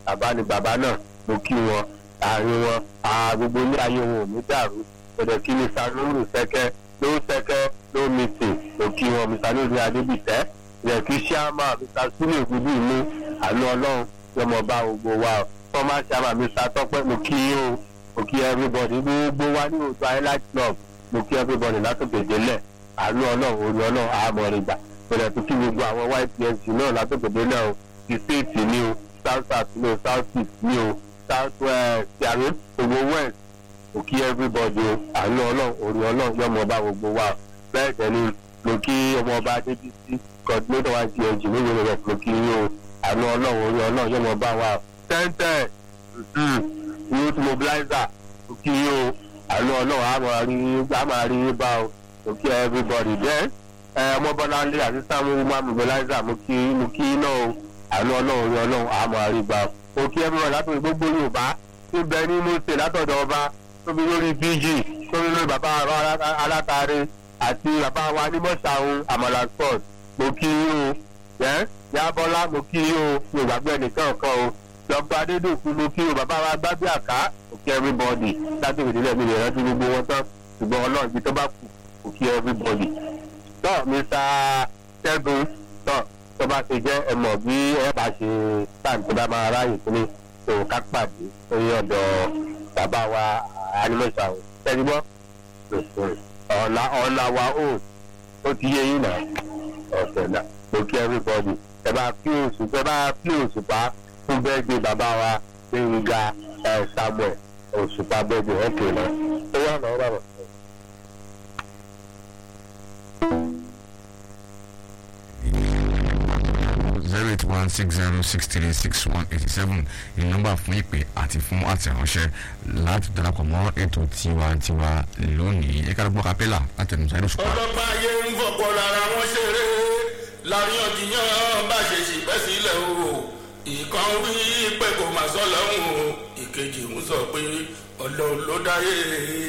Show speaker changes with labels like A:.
A: bàbá ni bàbá náà mo kí wọn àárín wọn gbogbo ilé ayé wọn ò ní dàrú ọ̀dẹ̀ kí ni sanúrù sẹ́kẹ́ ló mìtì mo kí wọn mr lórí adébìtẹ́ yẹ kí ṣáàmà mr súlẹ̀ gbúdú ìlú àánú ọlọ́run yọmọ bá gbogbo wa former chairman mr tọ́pẹ́ mo kí yín o mo kí everybody gbogbo wa ní Oòduà highlight club mo kí everybody látòkè délẹ̀ àánú ọlọ́run orí ọlọ́run àmọ̀rìgbà ọ̀dẹ̀ tó kí gbogbo àwọn YPSC náà látòkè délẹ̀ o ti state ní o south south ní o south east ní o south west yàrá gbogbo west mo kí everybody o àánú ọlọ́run orí ọlọ́run yọmọ bá gbogbo wa bẹ́ẹ̀ tẹ́lẹ̀ mo kí ọmọ ọba adébísí coordinator wa ti ẹ̀jì lóye rẹ̀ mo kí yín o àánú ọlọ́run orí ọlọ́run yọmọ bá wa tẹ́ntẹ́ youth mobilizer mo kí yín o àánú ọlọ́run á máa rí bá o mo kí everybody then ọmọbọ́láńlé àti sáwọn woman mobilizer mo kí náà o àánú ọlọ́run orí ọlọ́run á máa rí bá o mo kí everybody látòrí gbogbo yorùbá tó bẹ ní mọ́tò látọ̀dọ̀ ọba tóbi lórí bg tóbi lórí bàbá alátàrí àti bàbá wa ní mọ́ṣáhùn àmàlà sport mo kí yín o yábọ́lá mo kí yín o mi ò gbàgbé ẹnìkan kan o dr adédọ̀kun mo kí o bàbá wa gbábí àká mo kí everybody láti ìdílé mi lè rántí gbogbo wọn tán ṣùgbọ́n ọlọ́run ibi tó bá kù mo kí everybody. tọ́ mr ṣẹ́gun tó bá ṣe jẹ́ ẹ mọ̀ bí ẹ bá ṣe táǹtì tó bá máa ráyè sílé tó ká pàdé lórí ọ̀dọ̀ bàbá wa animation àwọn ṣẹ́ni gbọ́ ọ̀la wa ó ti yé yín náà ọ̀sẹ̀ náà mo kí everybody ẹ bá pí òṣùpá fún bẹ́ẹ̀dì bàbá wa Gbénga Samuel òṣùpá bẹ́ẹ̀dì ọ̀kẹ́ náà ó wà náà bàbá.
B: 08160636187 ní nọ́mbà fún ìpè àti fún àtẹ̀ránṣẹ́ láti darapọ̀ mọ́ ètò tiwantiwa lónìí ẹ̀ka lọ́gbọ́n kapẹ́là látẹnusá ẹ̀rọ ṣùpá.
C: ọlọ́pàá ayé ń fọ̀pọ̀ lára wọn ṣeré láríyànjiyàn bá ṣe ṣìpẹ́ sílẹ̀ o ìkan wí pé kò má sọ lọ́hùn o ìkejì ń sọ pé ọlọ́run ló dáyé.